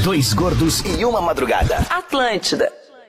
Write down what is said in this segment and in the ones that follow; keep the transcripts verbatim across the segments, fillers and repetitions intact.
Dois gordos e uma madrugada. Atlântida.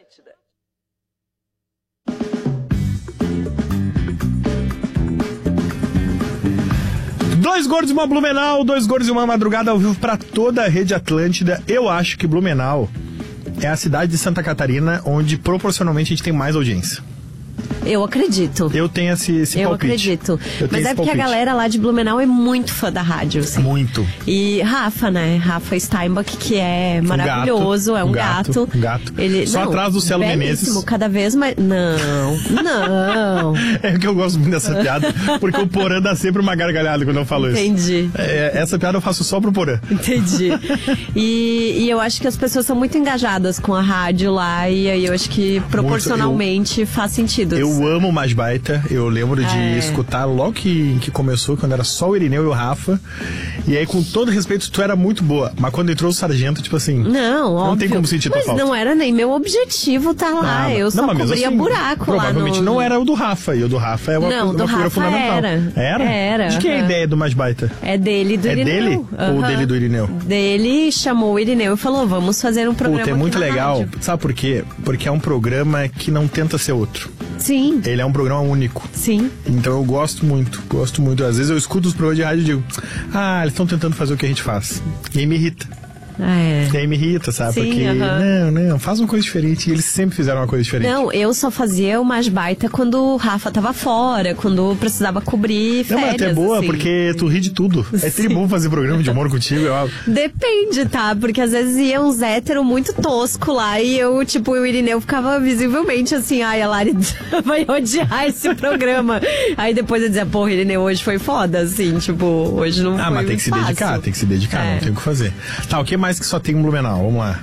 Dois gordos e uma Blumenau, dois gordos e uma madrugada ao vivo pra toda a rede Atlântida. Eu acho que Blumenau é a cidade de Santa Catarina onde proporcionalmente a gente tem mais audiência. Eu acredito. Eu tenho esse, esse Eu palpite. acredito. Eu Mas é porque palpite. a galera lá de Blumenau é muito fã da rádio, assim. Muito. E Rafa, né? Rafa Steinbach, que é maravilhoso, gato, é um um gato. gato, um gato. Ele, Só não, atrás do Celo belíssimo, Menezes. cada vez mais... Não, não. É que eu gosto muito dessa piada, porque o Porã dá sempre uma gargalhada quando eu falo Entendi. isso. É, essa piada eu faço só pro Porã. Entendi. E, e eu acho que as pessoas são muito engajadas com a rádio lá, e aí eu acho que proporcionalmente eu, faz sentido. Eu amo Mais Baita. Eu lembro de é. escutar logo que, que começou, quando era só o Irineu e o Rafa. E aí, com todo respeito, tu era muito boa. Mas quando entrou o Sargento, tipo assim... Não, óbvio. Não tem como sentir tua Mas falta. não era nem meu objetivo tá lá. Ah, eu só não, cobria assim, buraco lá no... Provavelmente não era o do Rafa. E o do Rafa é uma, não, uma do figura Rafa fundamental. Era. Era? Era. De quem é a ideia do Mais Baita? É dele e do É Irineu. dele? Uhum. Ou dele do Irineu? Dele, chamou o Irineu e falou, vamos fazer um programa Puta, é aqui muito na legal. rádio. Sabe por quê? Porque é um programa que não tenta ser outro. Sim. Ele é um programa único. Sim. Então eu gosto muito, gosto muito. Às vezes eu escuto os programas de rádio e digo, ah, eles estão tentando fazer o que a gente faz. E aí me irrita. É. E aí me irrita, sabe? Sim, Porque, uh-huh. não, não, faz uma coisa diferente. E eles sempre fizeram uma coisa diferente. Não, eu só fazia o Mais Baita quando o Rafa tava fora, quando precisava cobrir férias. Não, mas até boa, assim. porque tu ri de tudo. É tri bom fazer programa de humor contigo. Eu... Depende, tá? Porque às vezes ia uns héteros muito tosco lá e eu, tipo, o Irineu ficava visivelmente assim, ai, a Lari vai odiar esse programa. Aí depois eu dizia, porra, Irineu, hoje foi foda, assim, tipo, hoje não ah, foi mas tem que se fácil. dedicar, tem que se dedicar, É. não tem o que fazer. Tá, o que mais que só tem em Blumenau? Vamos lá.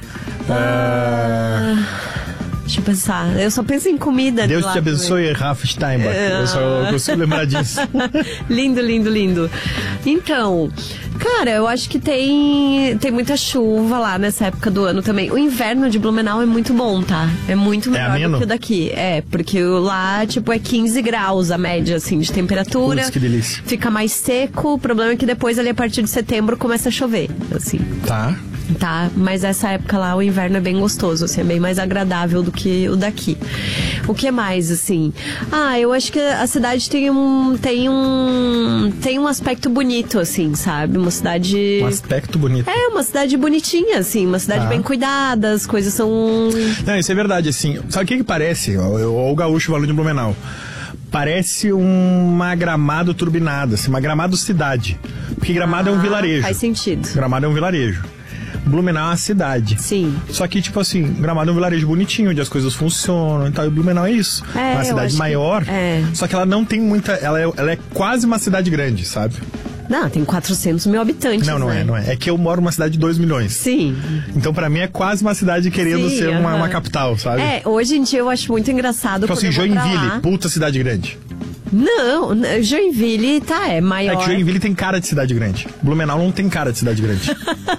Ah, deixa eu pensar. Eu só penso em comida. Deus lá te abençoe, Rafa Steinbach. É. Eu só consigo lembrar disso. Lindo, lindo, lindo. Então, cara, eu acho que tem, tem muita chuva lá nessa época do ano também. O inverno de Blumenau é muito bom, tá? É muito melhor ameno? do que o daqui. É, porque lá, tipo, é quinze graus a média, assim, de temperatura. Putz, que delícia. Fica mais seco. O problema é que depois, ali, a partir de setembro, começa a chover, assim. Tá. Tá, mas essa época lá o inverno é bem gostoso, assim, é bem mais agradável do que o daqui. O que mais, assim? Ah, eu acho que a cidade tem um tem um tem um aspecto bonito, assim, sabe? Uma cidade Um aspecto bonito. É, uma cidade bonitinha, assim, uma cidade Ah. bem cuidada, as coisas são... Não, isso é verdade, assim. Sabe o que que parece? O, o gaúcho falando de Blumenau. Parece uma Gramado turbinada, assim, uma Gramado cidade. Porque Gramado é um Ah, vilarejo. faz sentido. Gramado é um vilarejo. Blumenau é uma cidade. Sim. Só que, tipo assim, Gramado é um vilarejo bonitinho, onde as coisas funcionam e tal. E Blumenau é isso. É, uma eu cidade acho que- maior. é. Só que ela não tem muita. Ela é, ela é quase uma cidade grande, sabe? Não, tem quatrocentos mil habitantes, Não, não né? é, não é. É que eu moro numa cidade de dois milhões. Sim. Então, pra mim, é quase uma cidade querendo Sim, ser uma, aham. uma capital, sabe? É, hoje em dia eu acho muito engraçado Tipo quando assim, eu vou pra Joinville, lá. puta cidade grande. Não, n- Joinville, tá, é maior. É que Joinville tem cara de cidade grande. Blumenau não tem cara de cidade grande.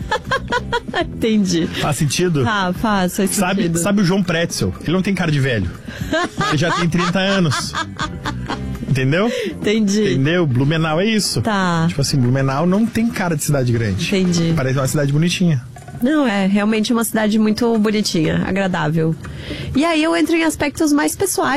Entendi. Faz sentido? Tá, faz, faz Sabe, sentido. sabe o João Pretzel? Ele não tem cara de velho. Ele já tem trinta anos. Entendeu? Entendi. Entendeu? Blumenau é isso. Tá. Tipo assim, Blumenau não tem cara de cidade grande. Entendi. Parece uma cidade bonitinha. Não, é realmente uma cidade muito bonitinha, agradável. E aí eu entro em aspectos mais pessoais.